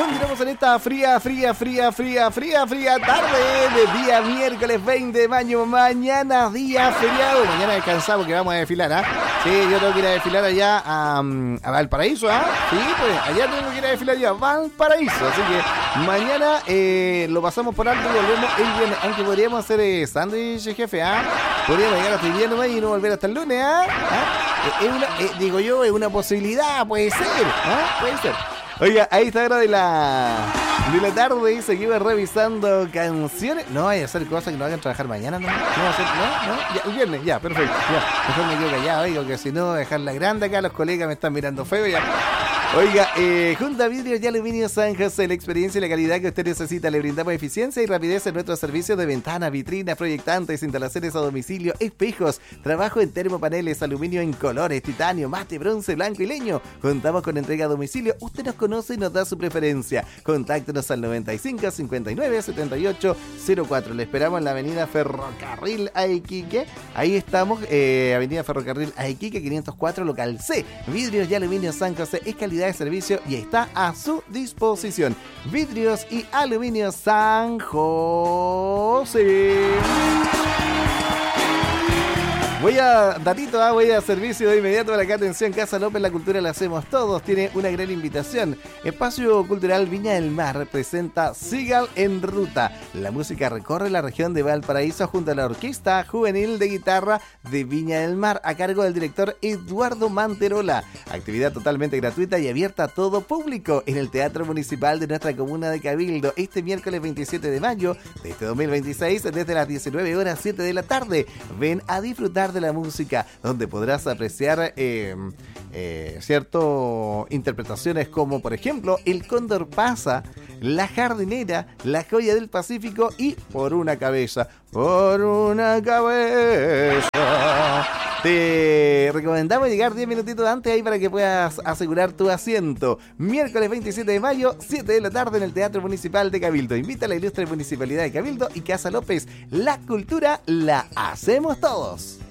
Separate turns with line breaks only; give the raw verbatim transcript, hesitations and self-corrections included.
Continuamos en esta fría, fría, fría, fría, fría, fría tarde de día miércoles veinte de mayo. Mañana día feriado. Mañana descansamos que vamos a desfilar, ¿ah? ¿eh? Sí, yo tengo que ir a desfilar allá a, a Valparaíso, ¿ah? ¿eh? Sí, pues allá tengo que ir a desfilar allá a Valparaíso. Así que mañana eh, lo pasamos por alto y volvemos el viernes. Aunque podríamos hacer eh, sándwich, jefe, ¿ah? ¿eh? Podríamos llegar hasta el viernes nomás y no volver hasta el lunes, ¿ah? ¿eh? Es una, eh, digo yo, es una posibilidad, puede ser, ¿ah? ¿eh? Puede ser. Oiga, ahí está hora de la, de la tarde y seguimos revisando canciones. No hay que hacer cosas que no hagan trabajar mañana, ¿no? No, hacer, no, no, ya, el viernes, ya, perfecto. Ya, mejor me quedo callado, oiga, que si no, dejarla grande acá, los colegas me están mirando feo ya. Oiga, eh, junto a Vidrios y Aluminio San José, la experiencia y la calidad que usted necesita, le brindamos eficiencia y rapidez en nuestros servicios de ventanas, vitrinas, proyectantes, instalaciones a domicilio, espejos, trabajo en termopaneles, aluminio en colores, titanio, mate, bronce, blanco y leño. Contamos con entrega a domicilio. Usted nos conoce y nos da su preferencia. Contáctenos al noventa y cinco, cincuenta y nueve, setenta y ocho cero cuatro. Le esperamos en la avenida Ferrocarril a Iquique. Ahí estamos, eh, avenida Ferrocarril a Iquique, quinientos cuatro, local C. Vidrios y Aluminio San José es calidad de servicio y está a su disposición. Vidrios y Aluminio San José. Voy a, datito, ¿eh? Voy a servicio de inmediato para acá. Atención, Casa López, la cultura la hacemos todos. Tiene una gran invitación. Espacio Cultural Viña del Mar presenta Sigal en Ruta. La música recorre la región de Valparaíso junto a la Orquesta Juvenil de Guitarra de Viña del Mar a cargo del director Eduardo Manterola. Actividad totalmente gratuita y abierta a todo público en el Teatro Municipal de nuestra comuna de Cabildo este miércoles veintisiete de mayo de este dos mil veintiséis desde las diecinueve horas siete de la tarde. Ven a disfrutar de la música, donde podrás apreciar eh, eh, ciertas interpretaciones como por ejemplo El Cóndor Pasa, La Jardinera, La Joya del Pacífico y Por una Cabeza, Por una Cabeza. Te recomendamos llegar diez minutitos antes ahí para que puedas asegurar tu asiento. Miércoles veintisiete de mayo, siete de la tarde en el Teatro Municipal de Cabildo. Invita a la ilustre Municipalidad de Cabildo y Casa López. La cultura la hacemos todos.